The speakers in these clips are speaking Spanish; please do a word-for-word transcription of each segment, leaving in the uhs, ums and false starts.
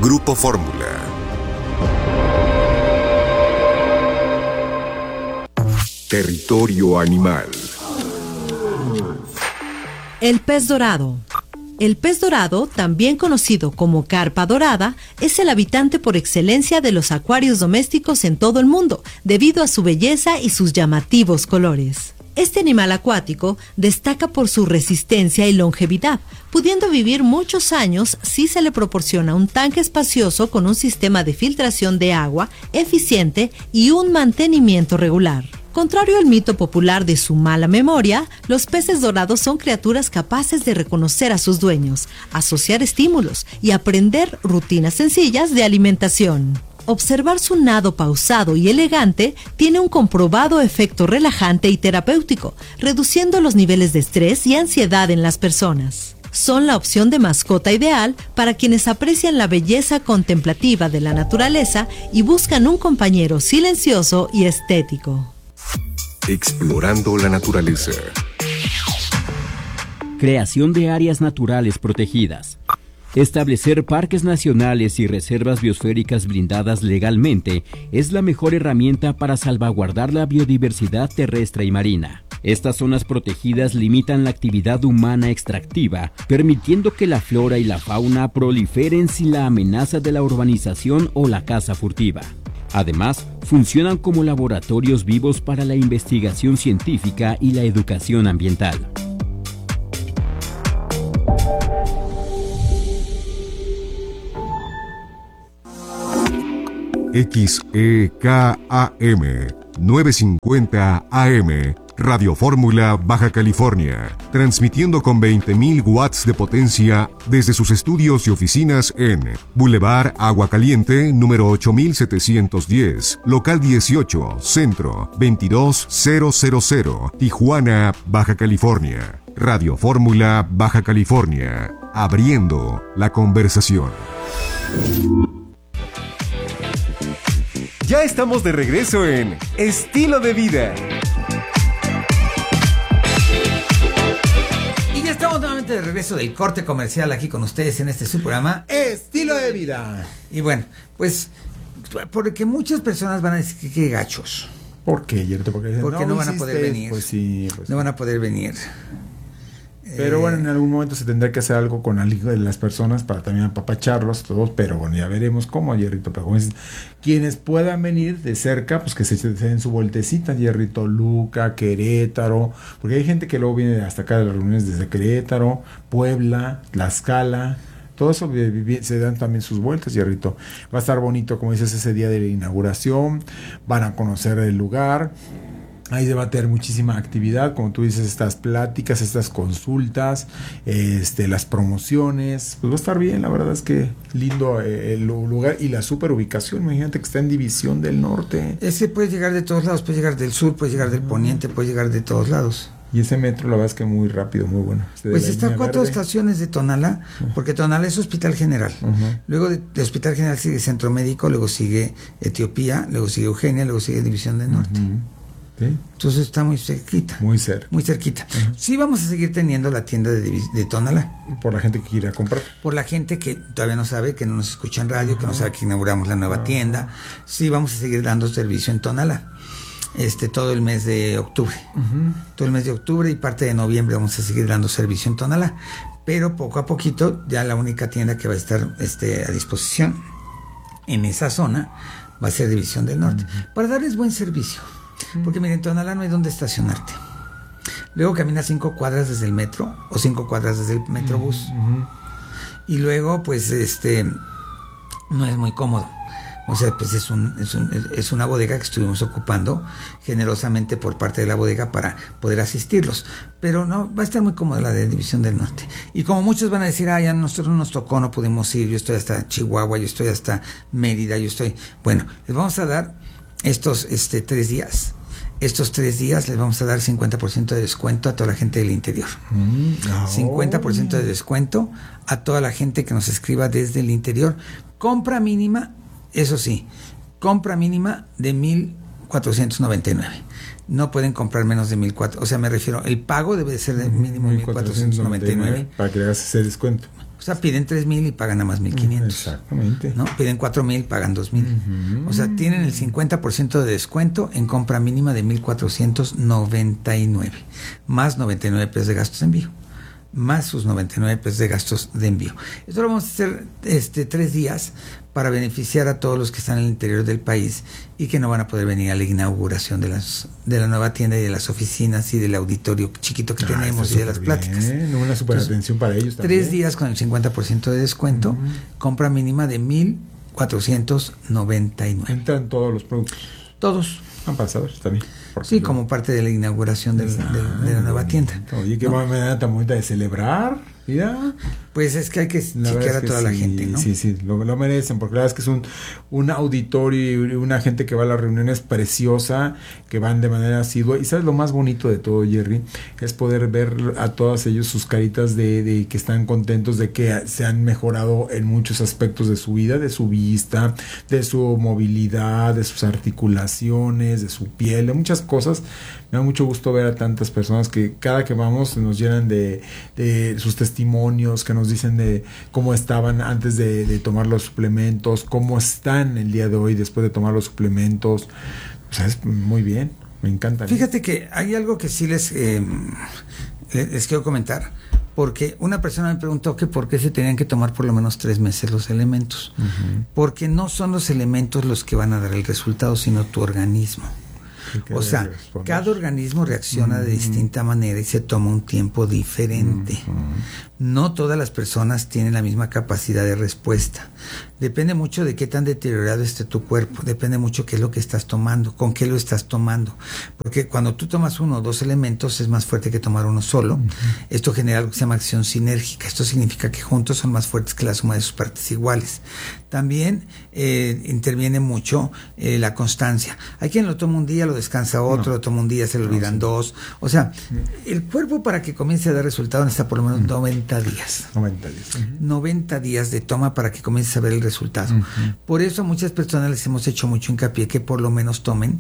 Grupo Fórmula. Territorio animal. El pez dorado. El pez dorado, también conocido como carpa dorada, es el habitante por excelencia de los acuarios domésticos en todo el mundo, debido a su belleza y sus llamativos colores. Este animal acuático destaca por su resistencia y longevidad, pudiendo vivir muchos años si se le proporciona un tanque espacioso con un sistema de filtración de agua eficiente y un mantenimiento regular. Contrario al mito popular de su mala memoria, los peces dorados son criaturas capaces de reconocer a sus dueños, asociar estímulos y aprender rutinas sencillas de alimentación. Observar su nado pausado y elegante tiene un comprobado efecto relajante y terapéutico, reduciendo los niveles de estrés y ansiedad en las personas. Son la opción de mascota ideal para quienes aprecian la belleza contemplativa de la naturaleza y buscan un compañero silencioso y estético. Explorando la naturaleza. Creación de áreas naturales protegidas. Establecer parques nacionales y reservas biosféricas blindadas legalmente es la mejor herramienta para salvaguardar la biodiversidad terrestre y marina. Estas zonas protegidas limitan la actividad humana extractiva, permitiendo que la flora y la fauna proliferen sin la amenaza de la urbanización o la caza furtiva. Además, funcionan como laboratorios vivos para la investigación científica y la educación ambiental. X E K A M novecientos cincuenta A M Radio Fórmula, Baja California, transmitiendo con veinte mil watts de potencia desde sus estudios y oficinas en Boulevard Agua Caliente, número ocho mil setecientos diez, local dieciocho, Centro, veintidós mil, Tijuana, Baja California. Radio Fórmula, Baja California, abriendo la conversación. Ya estamos de regreso en Estilo de Vida. Y ya estamos nuevamente de regreso del corte comercial aquí con ustedes en este su programa Estilo de Vida. Y bueno, pues porque muchas personas van a decir que qué gachos. ¿Por qué, Yerto? Porque, dicen, porque no, no van a poder venir. Pues sí, pues no sí. van a poder venir. Pero eh, bueno, en algún momento se tendrá que hacer algo con las personas para también apapacharlos todos, pero bueno, ya veremos cómo, Yerrito. Pero como dices, quienes puedan venir de cerca, pues que se, se den su vueltecita, Yerrito, Luca, Querétaro, porque hay gente que luego viene hasta acá de las reuniones desde Querétaro, Puebla, Tlaxcala. Todo eso se dan también sus vueltas, Yerrito. Va a estar bonito, como dices, ese día de la inauguración. Van a conocer el lugar. Ahí va a tener muchísima actividad, como tú dices, estas pláticas, estas consultas, este, las promociones. Pues va a estar bien, la verdad es que lindo eh, el lugar y la super ubicación. Imagínate que está en División del Norte. Ese puede llegar de todos lados, puede llegar del sur, puede llegar del poniente, puede llegar de todos lados. Y ese metro, la verdad es que muy rápido, muy bueno. Este pues está a cuatro verde. estaciones de Tonalá, porque Tonalá es Hospital General. Uh-huh. Luego de, de Hospital General sigue Centro Médico, luego sigue Etiopía, luego sigue Eugenia, luego sigue División del Norte. Uh-huh. ¿Sí? Entonces está muy cerquita. Muy cerca. Muy cerquita. Uh-huh. Sí vamos a seguir teniendo la tienda de, de Tonalá. Por la gente que quiera comprar. Por la gente que todavía no sabe, que no nos escucha en radio, uh-huh. que no sabe que inauguramos la nueva uh-huh. tienda. Sí vamos a seguir dando servicio en Tonalá. Este, todo el mes de octubre. Uh-huh. Todo el mes de octubre y parte de noviembre vamos a seguir dando servicio en Tonalá. Pero poco a poquito, ya la única tienda que va a estar este, a disposición en esa zona va a ser División del Norte. Uh-huh. Para darles buen servicio. Porque miren, en Tonalá no hay donde estacionarte. Luego caminas cinco cuadras desde el metro o cinco cuadras desde el metrobús. Uh-huh. Y luego, pues, este, no es muy cómodo. O sea, pues es un, es un es una bodega que estuvimos ocupando generosamente por parte de la bodega para poder asistirlos. Pero no, va a estar muy cómoda la de División del Norte. Y como muchos van a decir, ah, ya a nosotros no nos tocó, no pudimos ir, yo estoy hasta Chihuahua, yo estoy hasta Mérida, yo estoy... Bueno, les vamos a dar estos este tres días. Estos tres días les vamos a dar cincuenta por ciento de descuento a toda la gente del interior. Mm, oh. cincuenta por ciento de descuento a toda la gente que nos escriba desde el interior. Compra mínima, eso sí, compra mínima de mil cuatrocientos noventa y nueve. No pueden comprar menos de mil cuatrocientos. O sea, me refiero, el pago debe de ser de mínimo mil cuatrocientos noventa y nueve. Para que le hagas ese descuento. sea, piden tres mil y pagan nada más mil quinientos. Exactamente. ¿No? Piden cuatro mil, pagan dos mil. Uh-huh. O sea, tienen el cincuenta por ciento de descuento en compra mínima de mil cuatrocientos noventa y nueve, más noventa y nueve pesos de gastos de envío, más sus noventa y nueve pesos de gastos de envío. Esto lo vamos a hacer este, tres días para beneficiar a todos los que están en el interior del país y que no van a poder venir a la inauguración de las de la nueva tienda y de las oficinas y del auditorio chiquito que ah, tenemos y de las pláticas. Bien. Una super atención para ellos también. Tres días con el cincuenta por ciento de descuento, uh-huh. compra mínima de mil cuatrocientos noventa y nueve. ¿Entran todos los productos? Todos. Han pasado, está bien. Sí, como parte de la inauguración de, ah, de, de la nueva tienda. Oye, qué ¿no? manera tan bonita de celebrar. Mira. Pues es que hay que chequear a toda sí, la gente, ¿no? Sí, sí, lo, lo merecen, porque la verdad es que es un, un auditorio y una gente que va a las reuniones preciosa, que van de manera asidua. Y sabes lo más bonito de todo, Jerry, es poder ver a todos ellos sus caritas de, de que están contentos de que se han mejorado en muchos aspectos de su vida, de su vista, de su movilidad, de sus articulaciones, de su piel, de muchas cosas. Me da mucho gusto ver a tantas personas que cada que vamos nos llenan de, de sus testimonios, que nos dicen de cómo estaban antes de, de tomar los suplementos, cómo están el día de hoy después de tomar los suplementos. O sea, es muy bien, me encanta. Fíjate que hay algo que sí les, eh, les quiero comentar, porque una persona me preguntó que por qué se tenían que tomar por lo menos tres meses los elementos. Uh-huh. Porque no son los elementos los que van a dar el resultado, sino tu organismo. O sea, cada organismo reacciona uh-huh. de distinta manera y se toma un tiempo diferente. Uh-huh. No todas las personas tienen la misma capacidad de respuesta. Depende mucho de qué tan deteriorado esté tu cuerpo. Depende mucho qué es lo que estás tomando, con qué lo estás tomando. Porque cuando tú tomas uno o dos elementos es más fuerte que tomar uno solo. Uh-huh. Esto genera algo que se llama acción sinérgica. Esto significa que juntos son más fuertes que la suma de sus partes iguales. También eh, interviene mucho eh, la constancia. Hay quien lo toma un día, lo descansa otro, no. lo toma un día, se lo olvidan no, sí. dos. O sea, el cuerpo para que comience a dar resultado necesita por lo menos uh-huh. noventa días. noventa días. Uh-huh. noventa días de toma para que comiences a ver el resultado. Uh-huh. Por eso a muchas personas les hemos hecho mucho hincapié que por lo menos tomen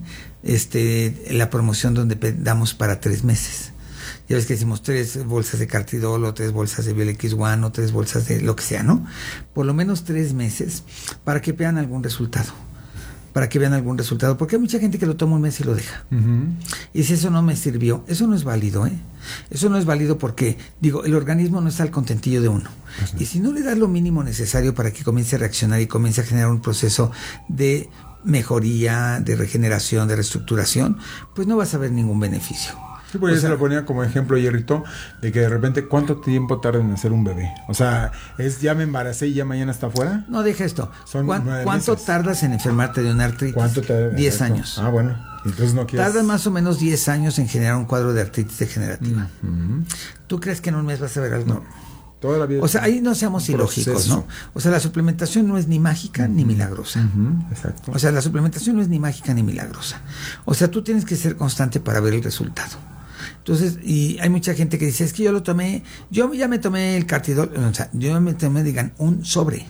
este la promoción donde damos para tres meses. Ya ves que decimos tres bolsas de Cartidol o tres bolsas de Biolex uno o tres bolsas de lo que sea, ¿no? Por lo menos tres meses para que vean algún resultado. Para que vean algún resultado. Porque hay mucha gente que lo toma un mes y lo deja. Uh-huh. Y si eso no me sirvió, eso no es válido, ¿eh? Eso no es válido porque, digo, el organismo no está al contentillo de uno. Uh-huh. Y si no le das lo mínimo necesario para que comience a reaccionar y comience a generar un proceso de mejoría, de regeneración, de reestructuración, pues no vas a ver ningún beneficio. Sí, pues yo se lo ponía como ejemplo, Jerrito, de que de repente, ¿cuánto tiempo tarda en nacer un bebé? O sea, ¿es ya me embaracé y ya mañana está afuera? No, deja esto. Son ¿Cuán, ¿Cuánto meses? tardas en enfermarte de una artritis? ¿Cuánto tardas? diez años. Ah, bueno. Entonces no quieres... Tardas más o menos diez años en generar un cuadro de artritis degenerativa. Uh-huh. ¿Tú crees que en un mes vas a ver algo? No. Toda la vida. O sea, ahí no seamos ilógicos, ¿no? O sea, la suplementación no es ni mágica uh-huh. ni milagrosa. Uh-huh. Exacto. O sea, la suplementación no es ni mágica ni milagrosa. O sea, tú tienes que ser constante para ver el resultado. Entonces, y hay mucha gente que dice, es que yo lo tomé, yo ya me tomé el Cartidol, o sea, yo me tomé, digan, un sobre.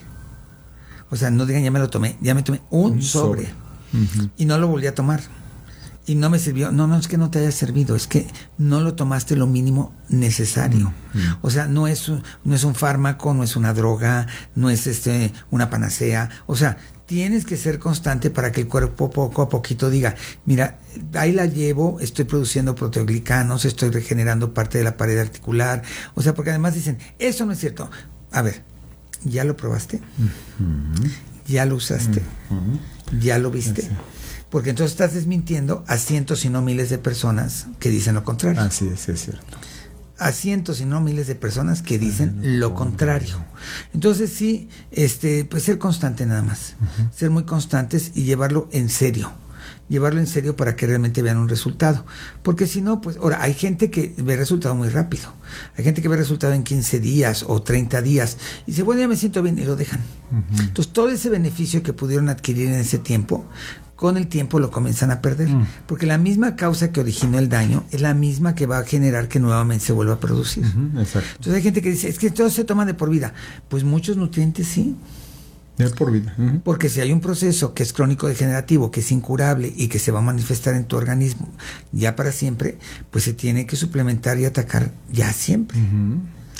O sea, no digan, ya me lo tomé, ya me tomé un, un sobre. sobre. Uh-huh. Y no lo volví a tomar. Y no me sirvió. No, no es que no te haya servido, es que no lo tomaste lo mínimo necesario. Uh-huh. O sea, no es, no es un fármaco, no es una droga, no es este una panacea. O sea, tienes que ser constante para que el cuerpo poco a poquito diga, mira, ahí la llevo, estoy produciendo proteoglicanos, estoy regenerando parte de la pared articular. O sea, porque además dicen, eso no es cierto. A ver, ¿ya lo probaste? Uh-huh. ¿Ya lo usaste? Uh-huh. ¿Ya lo viste? Sí. Porque entonces estás desmintiendo a cientos y no miles de personas que dicen lo contrario. Así es, es cierto. A cientos y no miles de personas que dicen Ay, no, lo contrario. Entonces sí, este, pues ser constante nada más. Uh-huh. Ser muy constantes y llevarlo en serio. Llevarlo en serio para que realmente vean un resultado. Porque si no, pues, ahora, hay gente que ve resultado muy rápido. Hay gente que ve resultado en quince días o treinta días. Y dice, bueno, ya me siento bien, y lo dejan. Uh-huh. Entonces, todo ese beneficio que pudieron adquirir en ese tiempo, con el tiempo lo comienzan a perder. Uh-huh. Porque la misma causa que originó el daño es la misma que va a generar que nuevamente se vuelva a producir. Uh-huh. Exacto. Entonces, hay gente que dice, es que todo se toma de por vida. Pues muchos nutrientes sí. Es por vida. Uh-huh. Porque si hay un proceso que es crónico degenerativo, que es incurable y que se va a manifestar en tu organismo ya para siempre, pues se tiene que suplementar y atacar ya siempre. Uh-huh.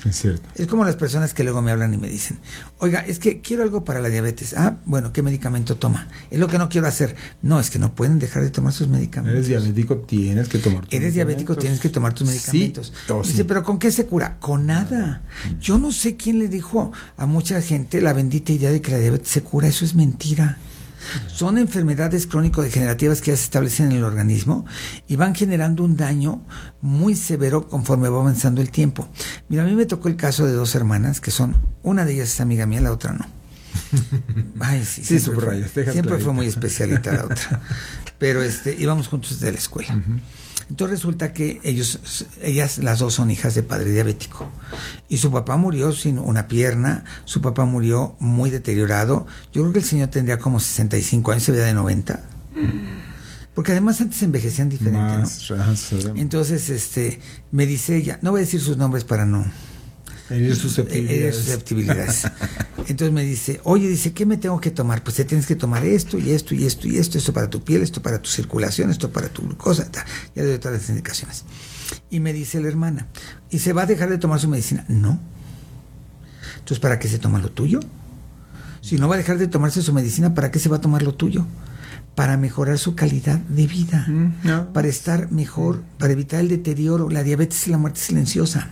Es cierto. Es como las personas que luego me hablan y me dicen, oiga, es que quiero algo para la diabetes. Ah, bueno, ¿qué medicamento toma? Es lo que no quiero hacer. No, es que no pueden dejar de tomar sus medicamentos. Eres diabético, tienes que tomar tus Eres diabético, tienes que tomar tus medicamentos. Sí, oh, Dice, sí. ¿pero con qué se cura? Con nada. Yo no sé quién le dijo a mucha gente la bendita idea de que la diabetes se cura. Eso es mentira. Son enfermedades crónico-degenerativas que ya se establecen en el organismo y van generando un daño muy severo conforme va avanzando el tiempo. Mira, a mí me tocó el caso de dos hermanas que son, una de ellas es amiga mía, la otra no. Ay, sí, Sí, siempre, subrayas, fue, dejas siempre clarito. fue muy especialita la otra. Pero este, íbamos juntos desde la escuela. Uh-huh. Entonces resulta que ellos, ellas, las dos son hijas de padre diabético. Y su papá murió sin una pierna, su papá murió muy deteriorado. Yo creo que el señor tendría como sesenta y cinco años, se veía de noventa. Porque además antes envejecían diferente, Más, ¿no? Entonces, este, me dice ella, no voy a decir sus nombres para no... Herir susceptibilidades. Herir susceptibilidades. Entonces me dice, oye, dice, ¿qué me tengo que tomar? Pues te tienes que tomar esto y esto y esto y esto, esto para tu piel, esto para tu circulación, esto para tu glucosa, ta. Ya le doy todas las indicaciones. Y me dice la hermana, ¿y se va a dejar de tomar su medicina? No. Entonces, ¿para qué se toma lo tuyo? Si no va a dejar de tomarse su medicina, ¿para qué se va a tomar lo tuyo? Para mejorar su calidad de vida, mm, no. para estar mejor, para evitar el deterioro. La diabetes y la muerte silenciosa.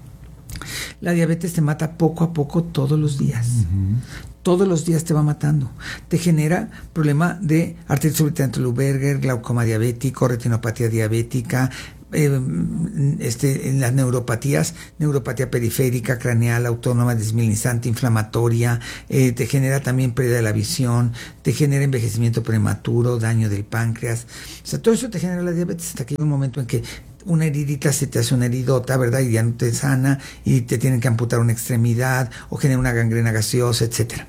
La diabetes te mata poco a poco todos los días. Uh-huh. Todos los días te va matando. Te genera problema de artritis subitante Luberger, glaucoma diabético, retinopatía diabética, eh, este, en las neuropatías, neuropatía periférica, craneal, autónoma, desmielinizante, inflamatoria, eh, te genera también pérdida de la visión, te genera envejecimiento prematuro, daño del páncreas. O sea, todo eso te genera la diabetes hasta que llega un momento en que una heridita se te hace una heridota, ¿verdad? Y ya no te sana y te tienen que amputar una extremidad o genera una gangrena gaseosa, etcétera.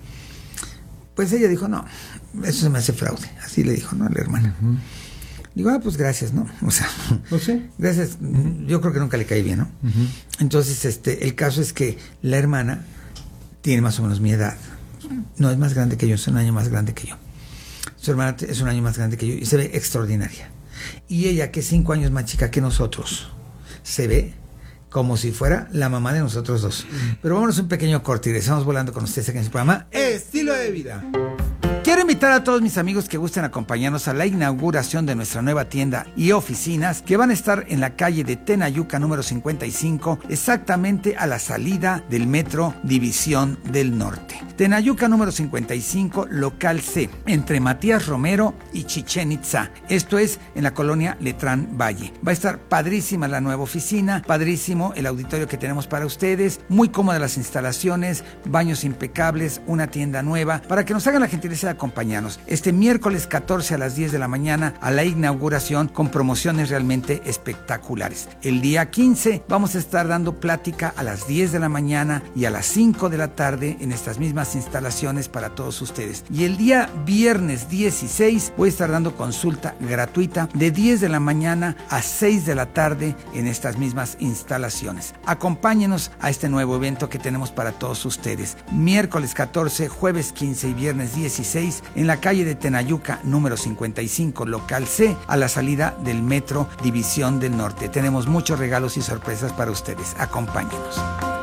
Pues ella dijo, no, eso se me hace fraude. Así le dijo, ¿no? A la hermana. Uh-huh. Digo, ah, pues gracias, ¿no? O sea, ¿Oh, sí? gracias. Yo creo que nunca le caí bien, ¿no? Uh-huh. Entonces, este, el caso es que la hermana tiene más o menos mi edad. No es más grande que yo, es un año más grande que yo. Su hermana es un año más grande que yo y se ve extraordinaria. Y ella, que es cinco años más chica que nosotros, se ve como si fuera la mamá de nosotros dos. Pero vámonos un pequeño corte y regresamos volando con ustedes aquí en su programa Estilo de Vida. Quiero invitar a todos mis amigos que gusten acompañarnos a la inauguración de nuestra nueva tienda y oficinas que van a estar en la calle de Tenayuca número cincuenta y cinco, exactamente a la salida del metro División del Norte. Tenayuca número cincuenta y cinco, local C, entre Matías Romero y Chichén Itzá. Esto es en la colonia Letrán Valle. Va a estar padrísima la nueva oficina, padrísimo el auditorio que tenemos para ustedes, muy cómodas las instalaciones, baños impecables, una tienda nueva, para que nos hagan la gentileza de acompañarnos este miércoles catorce a las diez de la mañana a la inauguración con promociones realmente espectaculares. El día quince vamos a estar dando plática a las diez de la mañana y a las cinco de la tarde en estas mismas instalaciones para todos ustedes. Y el día viernes dieciséis voy a estar dando consulta gratuita de diez de la mañana a seis de la tarde en estas mismas instalaciones. Acompáñenos a este nuevo evento que tenemos para todos ustedes. Miércoles catorce, jueves quince y viernes dieciséis en la calle de Tenayuca número cincuenta y cinco, local C, a la salida del metro División del Norte. Tenemos muchos regalos y sorpresas para ustedes. Acompáñenos.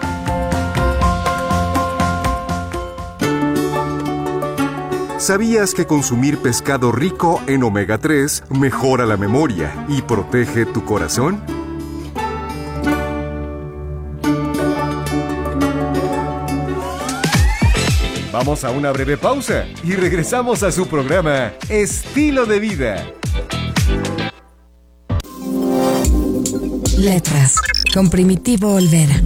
¿Sabías que consumir pescado rico en omega tres mejora la memoria y protege tu corazón? Vamos a una breve pausa y regresamos a su programa Estilo de Vida. Letras, con Primitivo Olvera.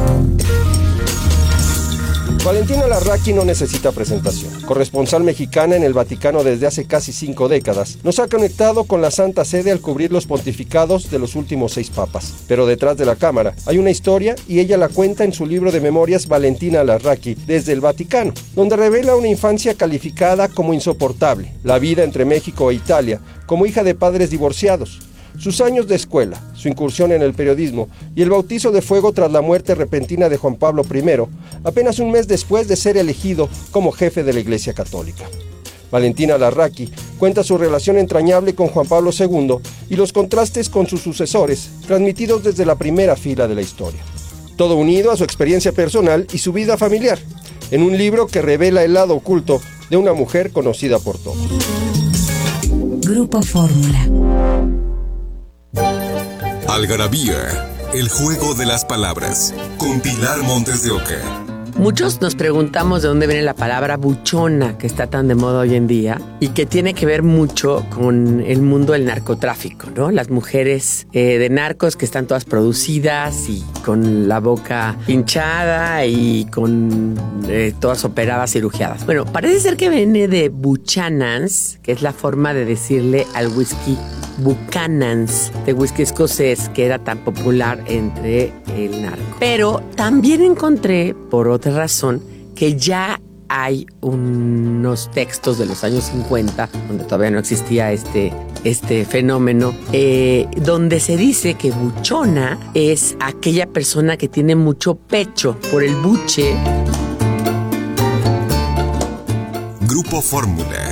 Valentina Larraqui no necesita presentación. Corresponsal mexicana en el Vaticano desde hace casi cinco décadas, nos ha conectado con la Santa Sede al cubrir los pontificados de los últimos seis papas. Pero detrás de la cámara hay una historia y ella la cuenta en su libro de memorias Valentina Larraqui desde el Vaticano, donde revela una infancia calificada como insoportable, la vida entre México e Italia, como hija de padres divorciados, sus años de escuela, su incursión en el periodismo y el bautizo de fuego tras la muerte repentina de Juan Pablo primero, apenas un mes después de ser elegido como jefe de la Iglesia Católica. Valentina Larraqui cuenta su relación entrañable con Juan Pablo segundo y los contrastes con sus sucesores, transmitidos desde la primera fila de la historia. todo unido a su experiencia personal y su vida familiar, en un libro que revela el lado oculto de una mujer conocida por todos. Grupo Fórmula. Algarabía, el juego de las palabras, con Pilar Montes de Oca. Muchos nos preguntamos de dónde viene la palabra buchona, que está tan de moda hoy en día y que tiene que ver mucho con el mundo del narcotráfico, ¿no? Las mujeres eh, de narcos que están todas producidas y con la boca hinchada y con eh, todas operadas, cirugiadas. Bueno, parece ser que viene de Buchanan's, que es la forma de decirle al whisky Buchanan's, de whisky escocés, que era tan popular entre el narco. Pero también encontré, por otra razón, que ya hay unos textos de los años cincuenta, donde todavía no existía este, este fenómeno, eh, donde se dice que buchona es aquella persona que tiene mucho pecho por el buche. Grupo Fórmula.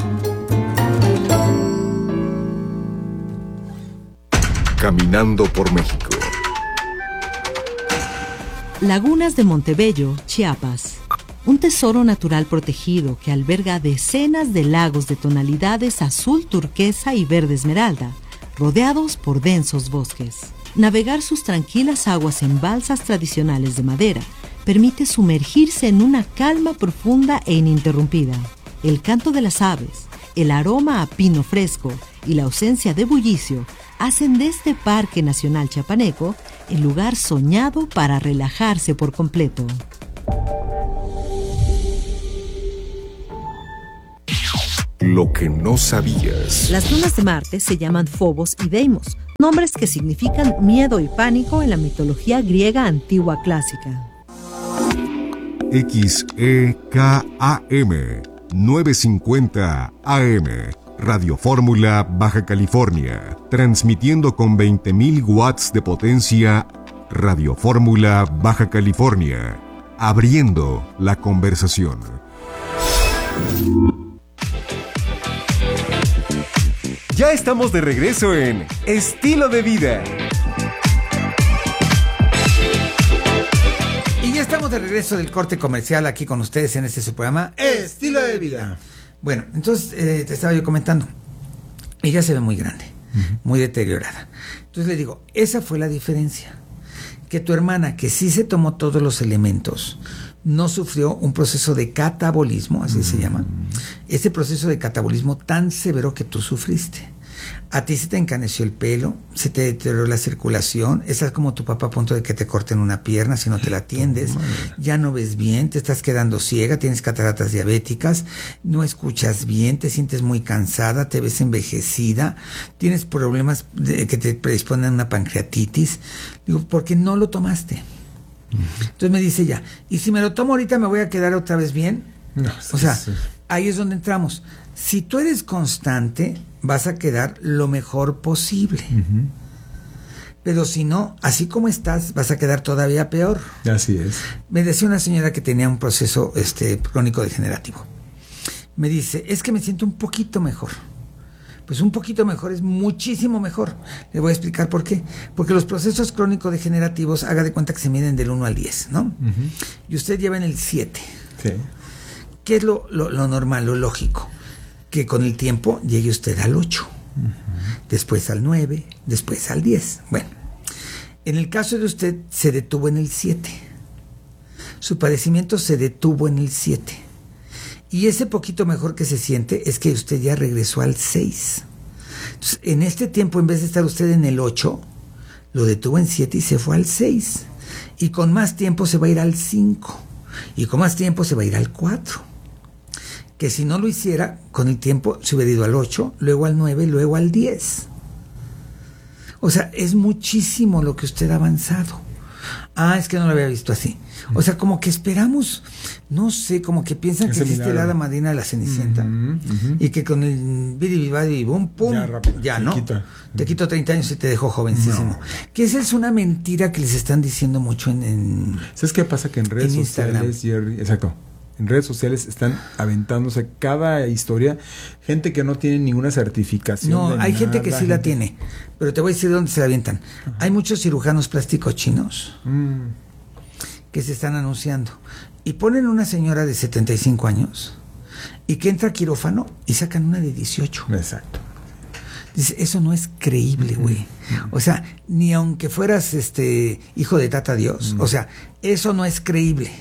Caminando por México. Lagunas de Montebello, Chiapas. Un tesoro natural protegido que alberga decenas de lagos de tonalidades azul turquesa y verde esmeralda, rodeados por densos bosques. Navegar sus tranquilas aguas en balsas tradicionales de madera permite sumergirse en una calma profunda e ininterrumpida. El canto de las aves, el aroma a pino fresco y la ausencia de bullicio hacen de este Parque Nacional Chiapaneco el lugar soñado para relajarse por completo. Lo que no sabías. Las lunas de Marte se llaman Phobos y Deimos, nombres que significan miedo y pánico en la mitología griega antigua clásica. X E K A M novecientos cincuenta A M Radio Fórmula Baja California, transmitiendo con veinte mil watts de potencia. Radio Fórmula Baja California, abriendo la conversación. Ya estamos de regreso en Estilo de Vida. Y ya estamos de regreso del corte comercial aquí con ustedes en este su programa Estilo de Vida. Bueno, entonces eh, te estaba yo comentando, ella se ve muy grande, uh-huh. muy deteriorada. Entonces le digo, esa fue la diferencia, que tu hermana, que sí se tomó todos los elementos, no sufrió un proceso de catabolismo, así uh-huh. se llama, ese proceso de catabolismo tan severo que tú sufriste. A ti se te encaneció el pelo, se te deterioró la circulación, estás como tu papá a punto de que te corten una pierna si no te la atiendes, ya no ves bien, te estás quedando ciega, tienes cataratas diabéticas, no escuchas bien, te sientes muy cansada, te ves envejecida, tienes problemas de, que te predisponen a una pancreatitis. Digo, ¿por qué no lo tomaste? Uh-huh. Entonces me dice ella, ¿y si me lo tomo ahorita me voy a quedar otra vez bien? No, sí, o sea, sí. Ahí es donde entramos. Si tú eres constante, vas a quedar lo mejor posible. Uh-huh. Pero si no, así como estás, vas a quedar todavía peor. Así es. Me decía una señora que tenía un proceso este, crónico degenerativo. Me dice, es que me siento un poquito mejor. Pues un poquito mejor es muchísimo mejor. Le voy a explicar por qué. Porque los procesos crónico degenerativos, haga de cuenta que se miden del uno al diez, ¿no? Uh-huh. Y usted lleva en el siete. Sí. ¿Qué es lo, lo, lo normal, lo lógico? Que con el tiempo llegue usted al ocho, uh-huh. después al nueve, después al diez. Bueno, en el caso de usted se detuvo en el siete. Su padecimiento se detuvo en el siete. Y ese poquito mejor que se siente es que usted ya regresó al seis. Entonces, en este tiempo, en vez de estar usted en el ocho, lo detuvo en siete y se fue al seis. Y con más tiempo se va a ir al cinco. Y con más tiempo se va a ir al cuatro. Que si no lo hiciera, con el tiempo se hubiera ido al ocho, luego al nueve, luego al diez. O sea, es muchísimo lo que usted ha avanzado. Ah, es que no lo había visto así. O sea, como que esperamos, no sé, como que piensan Ese que existe la hada madrina de la Cenicienta. Uh-huh, uh-huh. Y que con el bidi boom, pum, ya, rápido, ya ¿no? Quita. Te quito treinta años y te dejo jovencísimo. No. Que esa es una mentira que les están diciendo mucho en... en ¿Sabes qué pasa? Que en redes en sociales, Jerry, exacto. En redes sociales están aventándose cada historia, gente que no tiene ninguna certificación. No, hay nada, gente que sí gente... la tiene, pero te voy a decir dónde se la avientan. Ajá. Hay muchos cirujanos plásticos chinos. Mm. que se están anunciando. Y ponen una señora de setenta y cinco años y que entra a quirófano y sacan una de dieciocho. Exacto. Dice, eso no es creíble, güey. Uh-huh. O sea, ni aunque fueras este hijo de Tata Dios. Uh-huh. O sea, eso no es creíble.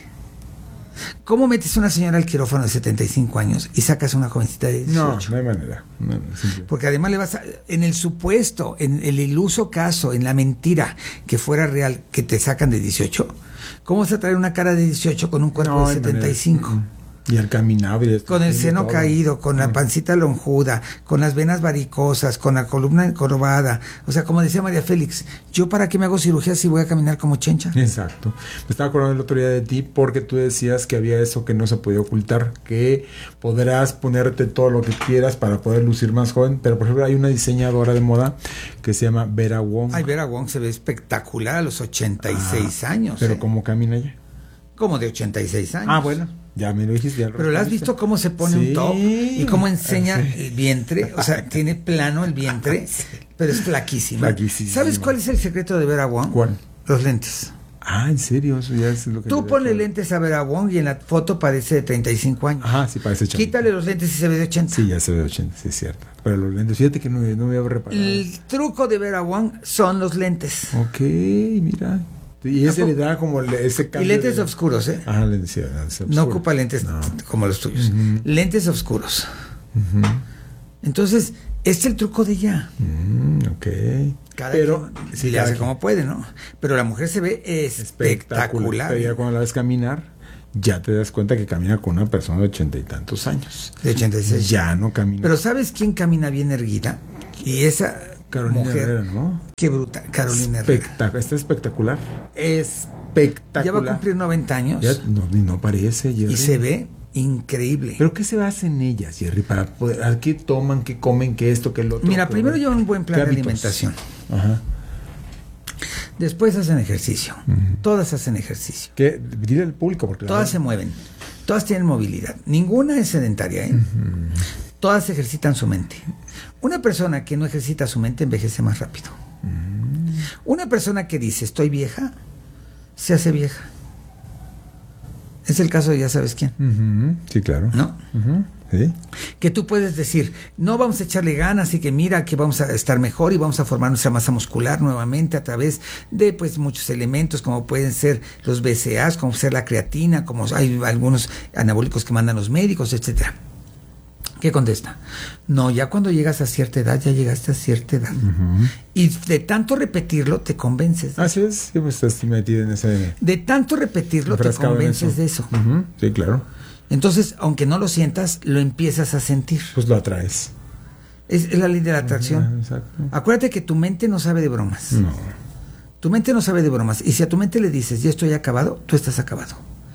¿Cómo metes una señora al quirófano de setenta y cinco años y sacas una jovencita de dieciocho? No, no hay manera. No, no, porque además le vas a, en el supuesto, en el iluso caso, en la mentira que fuera real, que te sacan de dieciocho, ¿cómo vas a traer una cara de dieciocho con un cuerpo no, de setenta y cinco? Manera. Y al caminar. Y con el seno todo caído, con la pancita lonjuda, con las venas varicosas, con la columna encorvada. O sea, como decía María Félix, ¿yo para qué me hago cirugía si voy a caminar como chencha? Exacto. Me estaba acordando el otro día de ti porque tú decías que había eso que no se podía ocultar, que podrás ponerte todo lo que quieras para poder lucir más joven, pero por ejemplo hay una diseñadora de moda que se llama Vera Wong. Ay, Vera Wong se ve espectacular a los ochenta y seis ah, años. Pero ¿eh? ¿cómo camina ella? Como de ochenta y seis años. Ah, bueno. Ya me lo dijiste. Ya pero ¿la has visto cómo se pone sí. un top? Y cómo enseña sí. el vientre. O sea, tiene plano el vientre, sí. pero es flaquísima. Flaquísima. ¿Sabes cuál es el secreto de Vera Wong? ¿Cuál? Los lentes. Ah, ¿en serio? Eso ya es lo que tú ponle lentes a Vera Wong y en la foto parece de treinta y cinco años. Ajá, sí parece ochenta. Quítale los lentes y se ve de ochenta. Sí, ya se ve de ochenta, sí es cierto. Pero los lentes, fíjate que no, no me había reparado. El truco de Vera Wong son los lentes. Ok, mira. Y ese le da como ese cambio. Y lentes de... oscuros, ¿eh? Ah, lentes, sí, lentes no ocupa lentes no. como los tuyos. Uh-huh. Lentes oscuros. Uh-huh. Entonces, este es el truco de ella. Uh-huh. Ok. Cada pero quien sí, le hace como puede, ¿no? Pero la mujer se ve espectacular. espectacular. Pero ya cuando la ves caminar, ya te das cuenta que camina con una persona de ochenta y tantos años. De ochenta y seis. Ya no camina. Pero ¿sabes quién camina bien erguida? Y esa Carolina mujer, Herrera, ¿no? Qué bruta, Carolina Espectac- Herrera. Está espectacular. Espectacular. Ya va a cumplir noventa años. Ya no, no parece, Jerry. Y se ve increíble. ¿Pero qué se basa en ellas, Jerry? Para poder, ¿qué toman, qué comen, qué esto, qué lo otro? Mira, primero llevan un buen plan de alimentación. Ajá. Después hacen ejercicio. Uh-huh. Todas hacen ejercicio. ¿Qué? Dile al público. Porque todas verdad... se mueven. Todas tienen movilidad. Ninguna es sedentaria, ¿eh? Uh-huh. Todas ejercitan su mente. Una persona que no ejercita su mente envejece más rápido. Uh-huh. Una persona que dice estoy vieja, se hace vieja. Es el caso de ya sabes quién. Uh-huh. Sí, claro. ¿No? Uh-huh. ¿Sí? Que tú puedes decir, no vamos a echarle ganas y que mira que vamos a estar mejor y vamos a formar nuestra masa muscular nuevamente a través de pues muchos elementos como pueden ser los B C A s, como ser la creatina, como hay algunos anabólicos que mandan los médicos, etcétera. ¿Qué contesta? No, ya cuando llegas a cierta edad, ya llegaste a cierta edad. Uh-huh. Y de tanto repetirlo, te convences. Así es, sí, pues estás metido en ese... De tanto repetirlo, te convences de eso. Uh-huh. Sí, claro. Entonces, aunque no lo sientas, lo empiezas a sentir. Pues lo atraes. Es, es la ley de la atracción. Uh-huh, exacto. Acuérdate que tu mente no sabe de bromas. No. Tu mente no sabe de bromas. Y si a tu mente le dices, ya estoy acabado, tú estás acabado.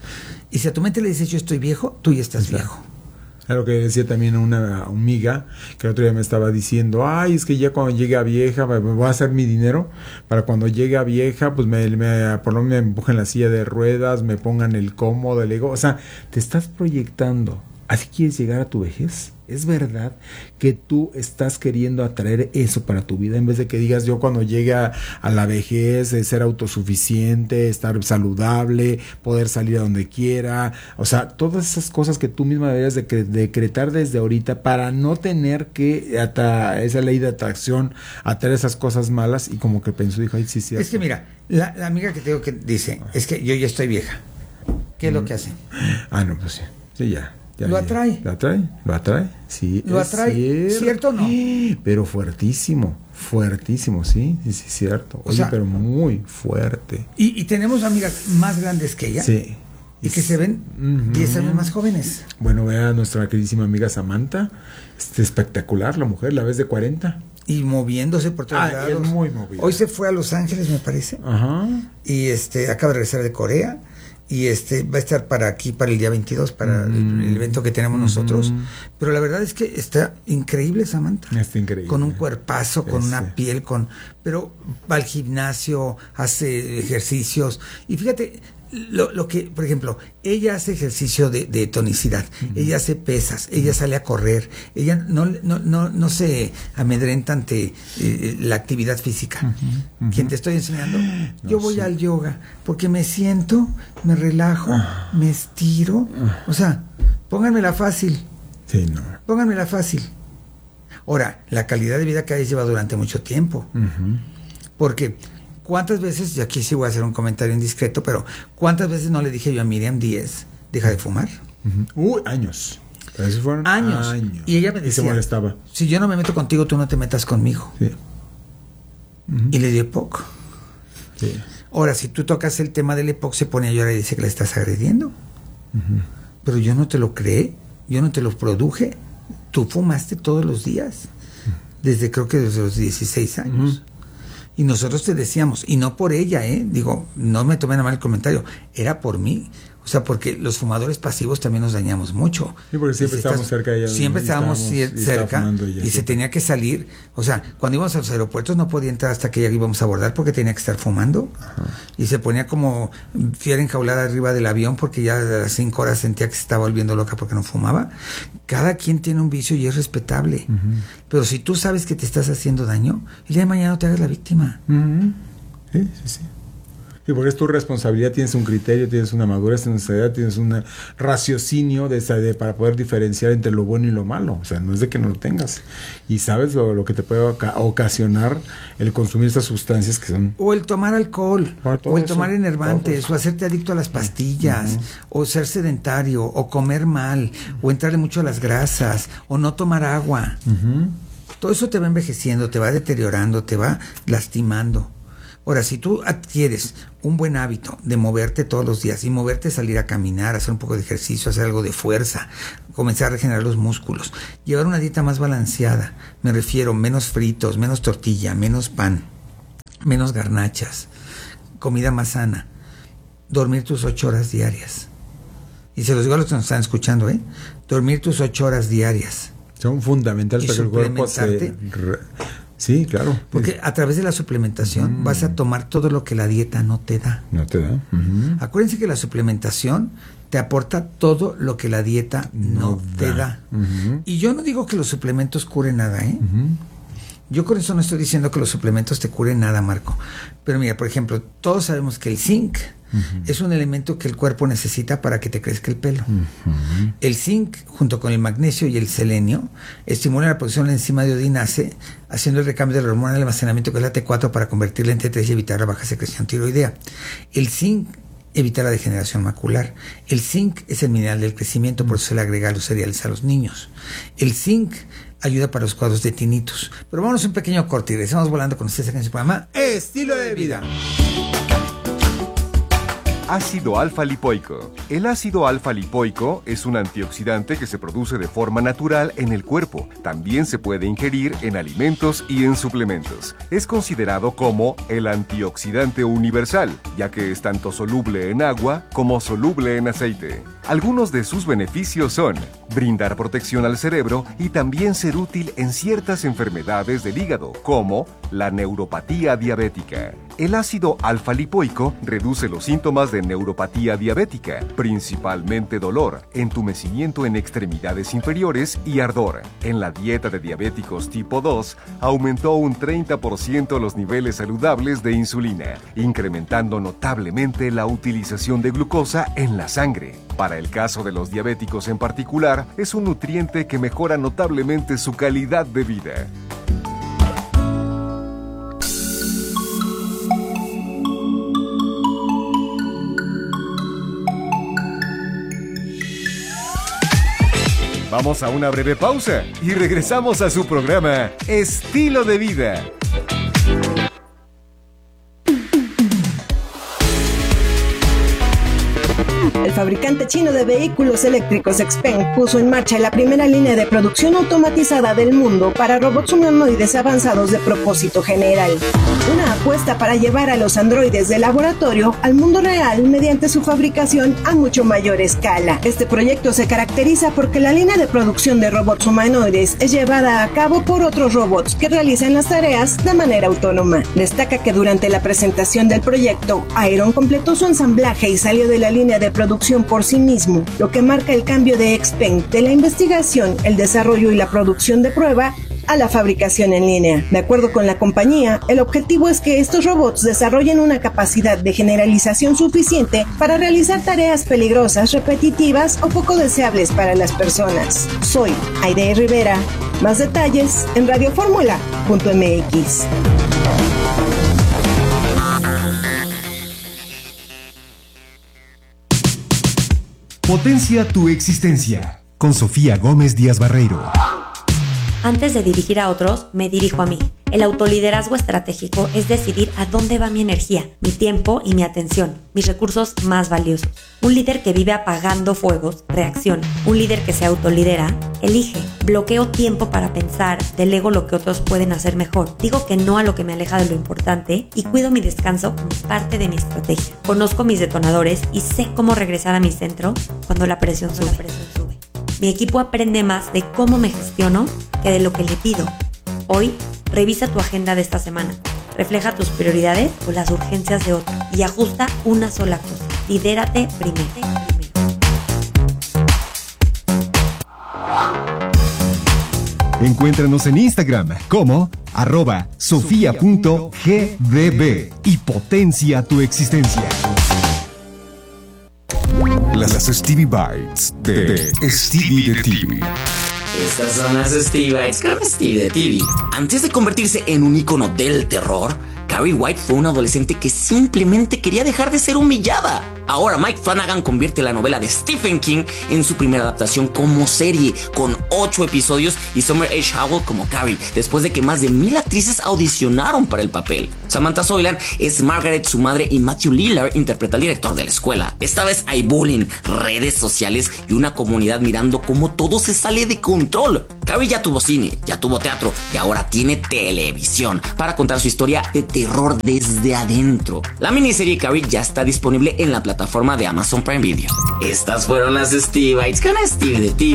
Y si a tu mente le dices, yo estoy viejo, tú ya estás exacto. viejo. Claro que decía también una amiga que el otro día me estaba diciendo, ay, es que ya cuando llegue a vieja, me voy a hacer mi dinero para cuando llegue a vieja, pues me, me por lo menos me empujen la silla de ruedas, me pongan el cómodo, el ego. O sea, te estás proyectando. ¿Así quieres llegar a tu vejez? ¿Es verdad que tú estás queriendo atraer eso para tu vida en vez de que digas yo cuando llegue a, a la vejez, de ser autosuficiente, estar saludable, poder salir a donde quiera? O sea, todas esas cosas que tú misma deberías de cre- decretar desde ahorita para no tener que, hasta esa ley de atracción, atraer esas cosas malas. Y como que pensó, dijo, ay, sí, sí. Es que mira, la, la amiga que te digo que dice, es que yo ya estoy vieja. ¿Qué es mm. lo que hace? Ah, no, pues sí, sí, ya. Ya, lo atrae. ¿Lo atrae? ¿Lo atrae? Sí. ¿Lo atrae? ¿Cierto, ¿cierto o no? Pero fuertísimo, fuertísimo, sí, sí, sí, cierto. Oye, o sea, pero muy fuerte. Y, y tenemos amigas más grandes que ella. Sí. Y que se ven uh-huh. diez años más jóvenes. Bueno, vea a nuestra queridísima amiga Samantha. Es espectacular la mujer, la ves de cuarenta. Y moviéndose por todos ah, lados. Es muy movida. Hoy se fue a Los Ángeles, me parece. Ajá. Y este acaba de regresar de Corea. Y este va a estar para aquí, para el día veintidós, para mm. el, el evento que tenemos mm. nosotros. Pero la verdad es que está increíble Samantha. Está increíble. Con un cuerpazo, con Ese. una piel, con pero va al gimnasio, hace ejercicios. Y fíjate, lo, lo que, por ejemplo, ella hace ejercicio de, de tonicidad, uh-huh. ella hace pesas, ella sale a correr, ella no, no, no, no se amedrenta ante eh, la actividad física. Uh-huh. Uh-huh. ¿Quién te estoy enseñando? No, yo voy sí. al yoga porque me siento, me relajo, uh-huh. me estiro. Uh-huh. O sea, pónganmela fácil. Sí, no. Pónganmela fácil. Ahora, la calidad de vida que hayas llevado durante mucho tiempo. Uh-huh. Porque ¿cuántas veces, y aquí sí voy a hacer un comentario indiscreto, pero ¿cuántas veces no le dije yo a Miriam Díez, deja de fumar? Uh-huh. Uy, años. Esos fueron años. años. Y ella me decía, y se molestaba. Si yo no me meto contigo, tú no te metas conmigo. Sí. Uh-huh. Y le di poco. Sí. Ahora, si tú tocas el tema del EPOC, se pone a llorar y dice que la estás agrediendo. Uh-huh. Pero yo no te lo creé, yo no te lo produje. Tú fumaste todos los días. Uh-huh. Desde creo que desde los dieciséis años. Uh-huh. Y nosotros te decíamos, y no por ella, ¿eh? Digo, no me tomen a mal el comentario, era por mí. O sea, porque los fumadores pasivos también nos dañamos mucho. Sí, porque siempre estábamos estás, cerca de ella. Siempre estábamos, estábamos y cerca ella, y sí. se tenía que salir. O sea, cuando íbamos a los aeropuertos no podía entrar hasta que ya íbamos a abordar porque tenía que estar fumando. Ajá. Y se ponía como fiera enjaulada arriba del avión porque ya a las cinco horas sentía que se estaba volviendo loca porque no fumaba. Cada quien tiene un vicio y es respetable. Uh-huh. Pero si tú sabes que te estás haciendo daño, el día de mañana no te hagas la víctima. Uh-huh. Sí, sí, sí. Sí, porque es tu responsabilidad, tienes un criterio, tienes una madurez, tienes una edad, tienes un raciocinio de, de, para poder diferenciar entre lo bueno y lo malo. O sea, no es de que no lo tengas. Y sabes lo, lo que te puede oca- ocasionar el consumir estas sustancias que son... O el tomar alcohol, o el tomar eso, enervantes, o hacerte adicto a las pastillas, uh-huh. o ser sedentario, o comer mal, o entrarle mucho a las grasas, o no tomar agua. Uh-huh. Todo eso te va envejeciendo, te va deteriorando, te va lastimando. Ahora, si tú adquieres un buen hábito de moverte todos los días y moverte, salir a caminar, hacer un poco de ejercicio, hacer algo de fuerza, comenzar a regenerar los músculos, llevar una dieta más balanceada, me refiero menos fritos, menos tortilla, menos pan, menos garnachas, comida más sana, dormir tus ocho horas diarias. Y se los digo a los que nos están escuchando, ¿eh? Dormir tus ocho horas diarias. Son fundamentales para que el cuerpo se... Sí, claro. Porque a través de la suplementación mm. vas a tomar todo lo que la dieta no te da. No te da. Uh-huh. Acuérdense que la suplementación te aporta todo lo que la dieta no, no te da. da. Uh-huh. Y yo no digo que los suplementos curen nada, ¿eh? Uh-huh. Yo con eso no estoy diciendo que los suplementos te curen nada, Marco. Pero mira, por ejemplo, todos sabemos que el zinc uh-huh. es un elemento que el cuerpo necesita para que te crezca el pelo. Uh-huh. El zinc, junto con el magnesio y el selenio, estimulan la producción de la enzima de odinase, haciendo el recambio de la hormona de almacenamiento que es la T cuatro para convertirla en T tres y evitar la baja secreción tiroidea. El zinc evita la degeneración macular. El zinc es el mineral del crecimiento, por eso se le agrega a los cereales a los niños. El zinc ayuda para los cuadros de tinnitus. Pero vámonos un pequeño corte y regresamos volando con ustedes en su programa Estilo de Vida. Ácido alfa-lipoico. El ácido alfa-lipoico es un antioxidante que se produce de forma natural en el cuerpo. También se puede ingerir en alimentos y en suplementos. Es considerado como el antioxidante universal, ya que es tanto soluble en agua como soluble en aceite. Algunos de sus beneficios son brindar protección al cerebro y también ser útil en ciertas enfermedades del hígado, como la neuropatía diabética. El ácido alfa-lipoico reduce los síntomas de neuropatía diabética, principalmente dolor, entumecimiento en extremidades inferiores y ardor. En la dieta de diabéticos tipo dos, aumentó un treinta por ciento los niveles saludables de insulina, incrementando notablemente la utilización de glucosa en la sangre. Para el caso de los diabéticos en particular, es un nutriente que mejora notablemente su calidad de vida. Vamos a una breve pausa y regresamos a su programa Estilo de Vida. El fabricante chino de vehículos eléctricos Xpeng puso en marcha la primera línea de producción automatizada del mundo para robots humanoides avanzados de propósito general. Una apuesta para llevar a los androides de laboratorio al mundo real mediante su fabricación a mucho mayor escala. Este proyecto se caracteriza porque la línea de producción de robots humanoides es llevada a cabo por otros robots que realizan las tareas de manera autónoma. Destaca que durante la presentación del proyecto, Iron completó su ensamblaje y salió de la línea de producción por sí mismo, lo que marca el cambio de Xpeng de la investigación, el desarrollo y la producción de prueba a la fabricación en línea. De acuerdo con la compañía, el objetivo es que estos robots desarrollen una capacidad de generalización suficiente para realizar tareas peligrosas, repetitivas o poco deseables para las personas. Soy Aide Rivera. Más detalles en radioformula punto m x. Potencia tu existencia con Sofía Gómez Díaz Barreiro. Antes de dirigir a otros, me dirijo a mí. El autoliderazgo estratégico es decidir a dónde va mi energía, mi tiempo y mi atención, mis recursos más valiosos. Un líder que vive apagando fuegos, reacciona. Un líder que se autolidera, elige. Bloqueo tiempo para pensar, delego lo que otros pueden hacer mejor. Digo que no a lo que me aleja de lo importante y cuido mi descanso como parte de mi estrategia. Conozco mis detonadores y sé cómo regresar a mi centro cuando la presión sube. La presión sube. Mi equipo aprende más de cómo me gestiono que de lo que le pido. Hoy, revisa tu agenda de esta semana. Refleja tus prioridades o las urgencias de otro y ajusta una sola cosa. Lidérate primero. Encuéntranos en Instagram como arroba sofía punto g d b y potencia tu existencia. Las Stevie Bites de, de Stevie de T V. Estas son las Stevie Bites con Stevie de T V. Antes de convertirse en un ícono del terror, Carrie White fue una adolescente que simplemente quería dejar de ser humillada. Ahora Mike Flanagan convierte la novela de Stephen King en su primera adaptación como serie, con ocho episodios y Summer H. Howell como Carrie, después de que más de mil actrices audicionaron para el papel. Samantha Soilan es Margaret, su madre, y Matthew Lillard interpreta al director de la escuela. Esta vez hay bullying, redes sociales y una comunidad mirando cómo todo se sale de control. Carrie ya tuvo cine, ya tuvo teatro y ahora tiene televisión para contar su historia de terror desde adentro. La miniserie Carrie ya está disponible en la plataforma de Amazon Prime Video. Estas fueron las Stevie Bites con Stevie de T V.